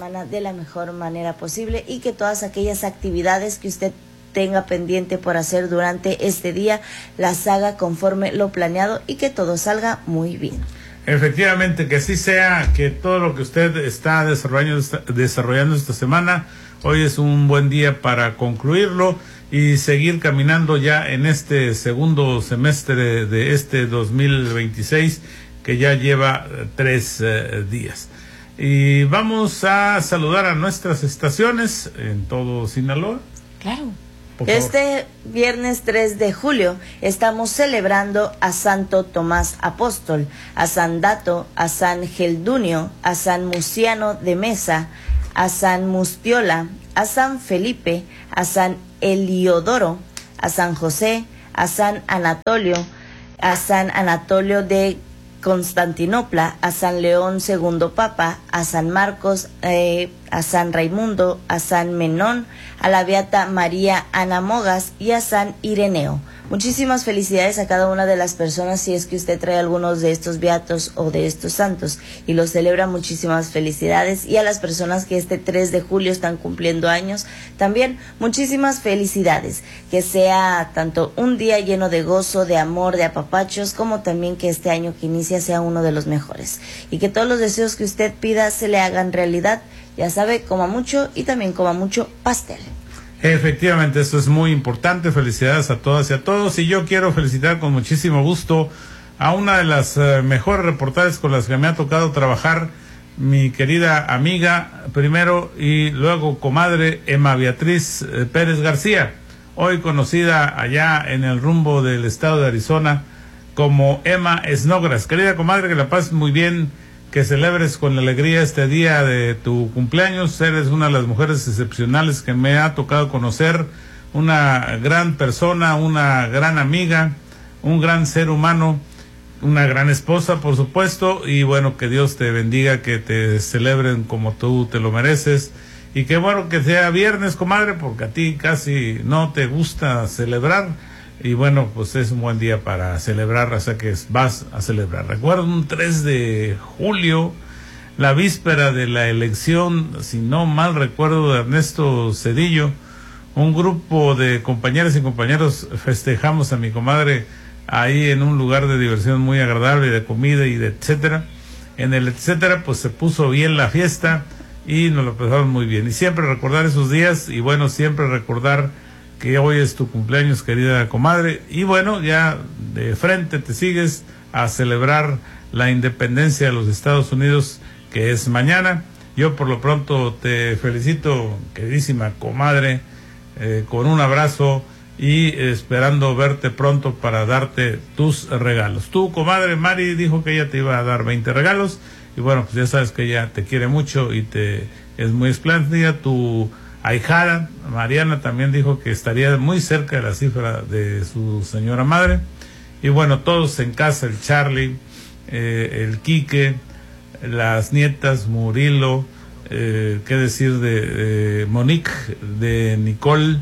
semana de la mejor manera posible y que todas aquellas actividades que usted tenga pendiente por hacer durante este día las haga conforme lo planeado y que todo salga muy bien. Efectivamente, que así sea, que todo lo que usted está desarrollando esta semana, hoy es un buen día para concluirlo y seguir caminando ya en este segundo semestre de este 2026, que ya lleva 3 días. Y vamos a saludar a nuestras estaciones en todo Sinaloa. Claro. Este viernes 3 de julio estamos celebrando a Santo Tomás Apóstol, a San Dato, a San Geldunio, a San Muciano de Mesa, a San Mustiola, a San Felipe, a San Eliodoro, a San José, a San Anatolio de Constantinopla, a San León II Papa, a San Marcos, a San Raimundo, a San Menón, a la Beata María Ana Mogas y a San Ireneo. Muchísimas felicidades a cada una de las personas, si es que usted trae algunos de estos beatos o de estos santos y los celebra, muchísimas felicidades. Y a las personas que este 3 de julio están cumpliendo años, también muchísimas felicidades. Que sea tanto un día lleno de gozo, de amor, de apapachos, como también que este año que inicia sea uno de los mejores. Y que todos los deseos que usted pida se le hagan realidad. Ya sabe, coma mucho y también coma mucho pastel. Efectivamente, eso es muy importante. Felicidades a todas y a todos. Y yo quiero felicitar con muchísimo gusto a una de las mejores reporteras con las que me ha tocado trabajar, mi querida amiga primero y luego comadre Emma Beatriz Pérez García, hoy conocida allá en el rumbo del estado de Arizona como Emma Snogras. Querida comadre, que la pases muy bien, que celebres con alegría este día de tu cumpleaños. Eres una de las mujeres excepcionales que me ha tocado conocer, una gran persona, una gran amiga, un gran ser humano, una gran esposa, por supuesto, y bueno, que Dios te bendiga, que te celebren como tú te lo mereces, y que bueno, que sea viernes, comadre, porque a ti casi no te gusta celebrar. Y bueno, pues es un buen día para celebrar, o sea que vas a celebrar. Recuerdo un 3 de julio, la víspera de la elección, si no mal recuerdo, de Ernesto Zedillo, un grupo de compañeras y compañeros festejamos a mi comadre ahí en un lugar de diversión muy agradable, de comida y de etcétera. En el etcétera, pues se puso bien la fiesta y nos lo pasamos muy bien. Y siempre recordar esos días, y bueno, siempre recordar que hoy es tu cumpleaños, querida comadre, y bueno, ya de frente te sigues a celebrar la independencia de los Estados Unidos, que es mañana. Yo por lo pronto te felicito, queridísima comadre, con un abrazo y esperando verte pronto para darte tus regalos. Tu comadre Mari dijo que ella te iba a dar 20 regalos, y bueno, pues ya sabes que ella te quiere mucho y es muy espléndida. Tu ahijada Mariana también dijo que estaría muy cerca de la cifra de su señora madre. Y bueno, todos en casa, el Charlie, el Quique, las nietas, Murilo, qué decir de Monique, de Nicole,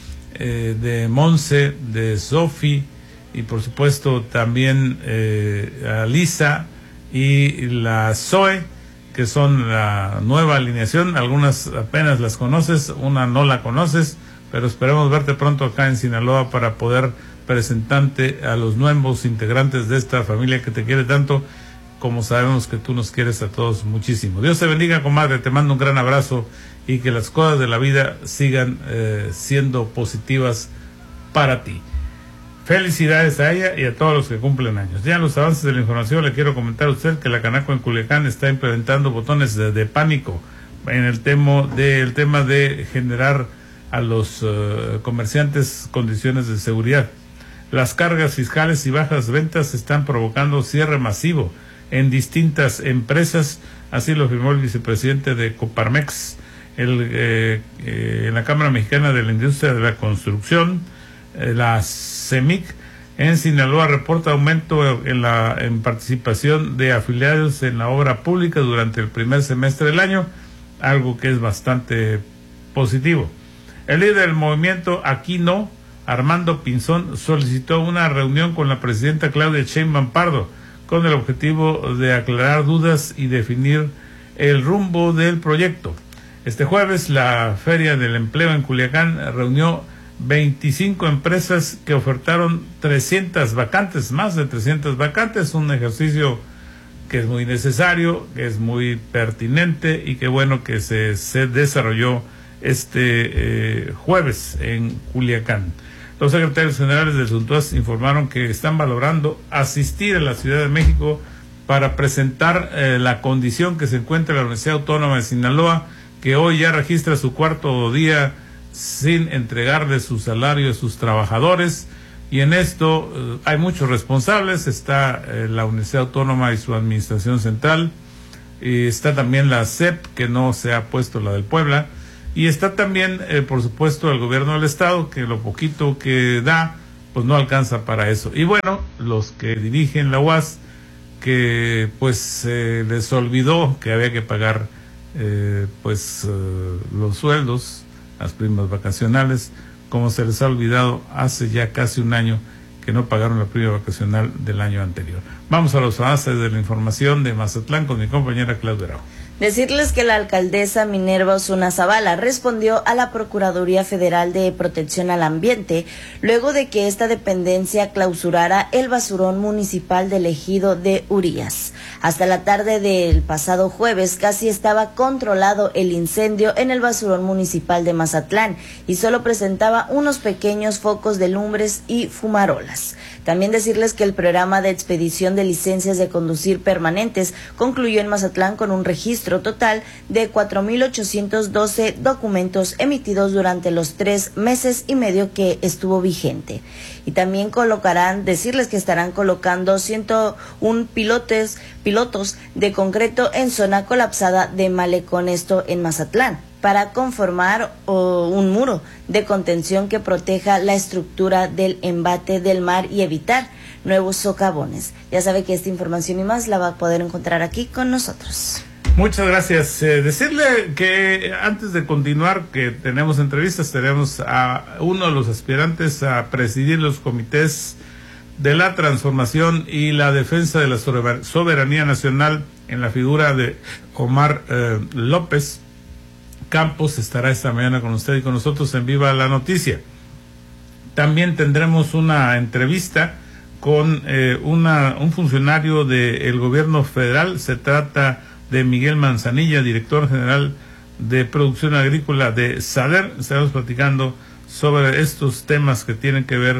de Monse, de Sophie, y por supuesto también a Lisa y la Zoe, que son la nueva alineación. Algunas apenas las conoces, una no la conoces, pero esperemos verte pronto acá en Sinaloa para poder presentarte a los nuevos integrantes de esta familia que te quiere tanto, como sabemos que tú nos quieres a todos muchísimo. Dios te bendiga, comadre, te mando un gran abrazo y que las cosas de la vida sigan siendo positivas para ti. Felicidades a ella y a todos los que cumplen años. Ya en los avances de la información le quiero comentar a usted que la Canaco en Culiacán está implementando botones de pánico en el tema de generar a los comerciantes condiciones de seguridad. Las cargas fiscales y bajas ventas están provocando cierre masivo en distintas empresas, así lo afirmó el vicepresidente de Coparmex en la Cámara Mexicana de la Industria de la Construcción. La CEMIC en Sinaloa reporta aumento en participación de afiliados en la obra pública durante el primer semestre del año, algo que es bastante positivo. El líder del movimiento Aquí No, Armando Pinzón, solicitó una reunión con la presidenta Claudia Sheinbaum Pardo con el objetivo de aclarar dudas y definir el rumbo del proyecto. Este jueves la Feria del Empleo en Culiacán reunió 25 empresas que ofertaron 300 vacantes, más de 300 vacantes, un ejercicio que es muy necesario, que es muy pertinente y que bueno que se desarrolló este jueves en Culiacán. Los secretarios generales del SUNTUAS informaron que están valorando asistir a la Ciudad de México para presentar la condición que se encuentra en la Universidad Autónoma de Sinaloa, que hoy ya registra su cuarto día sin entregarle su salario a sus trabajadores, y en esto hay muchos responsables. Está la Universidad Autónoma y su administración central, y está también la SEP, que no se ha puesto la del Puebla, y está también por supuesto el gobierno del estado, que lo poquito que da pues no alcanza para eso. Y bueno, los que dirigen la UAS, que pues les olvidó que había que pagar los sueldos, las primas vacacionales, como se les ha olvidado hace ya casi un año que no pagaron la prima vacacional del año anterior. Vamos a los avances de la información de Mazatlán con mi compañera Claudia Arau. Decirles que la alcaldesa Minerva Osuna Zavala respondió a la Procuraduría Federal de Protección al Ambiente luego de que esta dependencia clausurara el basurón municipal del ejido de Urias. Hasta la tarde del pasado jueves casi estaba controlado el incendio en el basurón municipal de Mazatlán y solo presentaba unos pequeños focos de lumbres y fumarolas. También decirles que el programa de expedición de licencias de conducir permanentes concluyó en Mazatlán con un registro total de 4,812 documentos emitidos durante los 3 meses y medio que estuvo vigente. Y también decirles que estarán colocando 101 pilotos de concreto en zona colapsada de Malecón, esto en Mazatlán, para conformar un muro de contención que proteja la estructura del embate del mar y evitar nuevos socavones. Ya sabe que esta información y más la va a poder encontrar aquí con nosotros. Muchas gracias. Decirle que antes de continuar, que tenemos entrevistas, tenemos a uno de los aspirantes a presidir los comités de la transformación y la defensa de la soberanía nacional en la figura de Omar López Campos. Estará esta mañana con usted y con nosotros en Viva la Noticia. También tendremos una entrevista con un funcionario del gobierno federal. Se trata de Miguel Manzanilla, director general de producción agrícola de SADER. Estaremos platicando sobre estos temas que tienen que ver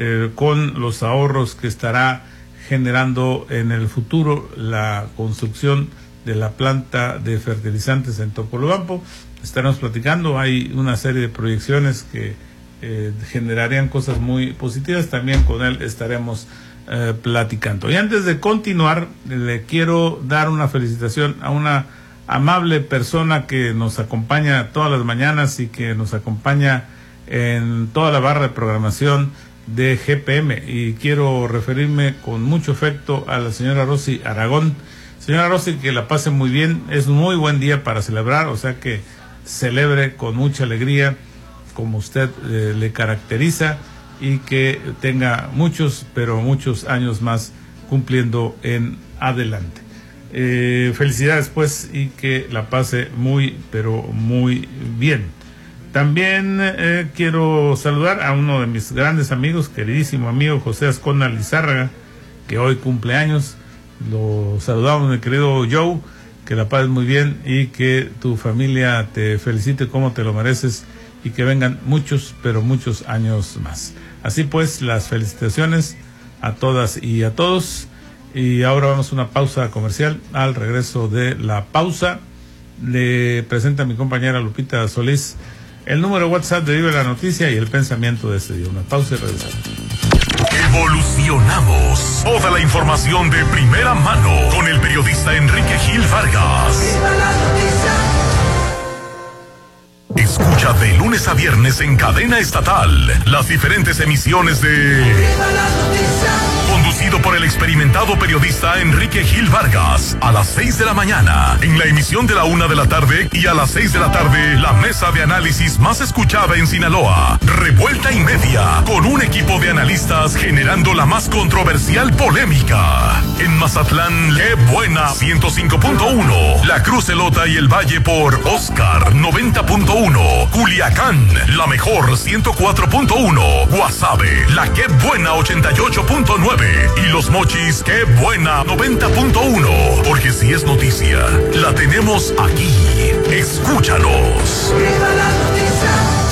con los ahorros que estará generando en el futuro la construcción de la planta de fertilizantes en Topolobampo. Estaremos platicando, hay una serie de proyecciones que generarían cosas muy positivas. También con él estaremos platicando. Y antes de continuar, le quiero dar una felicitación a una amable persona que nos acompaña todas las mañanas y que nos acompaña en toda la barra de programación de GPM, y quiero referirme con mucho afecto a la señora Rosy Aragón. Señora Rosy, que la pase muy bien, es un muy buen día para celebrar, o sea que celebre con mucha alegría como usted le caracteriza, y que tenga muchos, pero muchos años más cumpliendo en adelante. Felicidades pues, y que la pase muy, pero muy bien. También quiero saludar a uno de mis grandes amigos, queridísimo amigo José Ascona Lizárraga, que hoy cumple años. Lo saludamos, mi querido Joe, que la pases muy bien y que tu familia te felicite como te lo mereces, y que vengan muchos, pero muchos años más. Así pues, las felicitaciones a todas y a todos. Y ahora vamos a una pausa comercial. Al regreso de la pausa, le presenta a mi compañera Lupita Solís el número de WhatsApp de Vive la Noticia y el pensamiento de este día. Una pausa y regresamos. Evolucionamos. Toda la información de primera mano con el periodista Enrique Gil Vargas. Viva la Noticia. Escucha de lunes a viernes en cadena estatal las diferentes emisiones de Viva la Noticia, conducido por el experimentado periodista Enrique Gil Vargas, a las 6 de la mañana, en la emisión de la 1 de la tarde, y a las 6 de la tarde, la mesa de análisis más escuchada en Sinaloa, Revuelta y Media, con un equipo de analistas generando la más controversial polémica. En Mazatlán, Qué Buena 105.1, La Cruz, Elota y el Valle por Oscar 90.1, Culiacán, La Mejor 104.1, Guasave, La Qué Buena 88.9 y Los Mochis, Qué Buena 90.1, porque si es noticia, la tenemos aquí. Escúchanos. ¡Viva la noticia!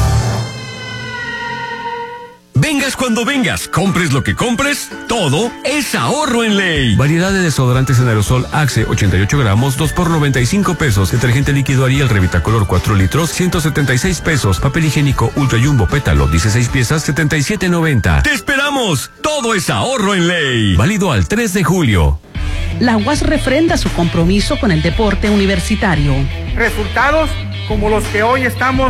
Vengas cuando vengas, compres lo que compres, todo es ahorro en Ley. Variedad de desodorantes en aerosol Axe 88 gramos, 2 por 95 pesos. Detergente líquido Ariel Revitacolor 4 litros, 176 pesos. Papel higiénico Ultra Jumbo Pétalo 16 piezas, 77.90. ¡Te esperamos! Todo es ahorro en Ley. Válido al 3 de julio. La UAS refrenda su compromiso con el deporte universitario. Resultados como los que hoy estamos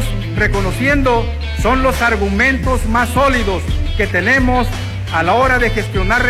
reconociendo son los argumentos más sólidos que tenemos a la hora de gestionar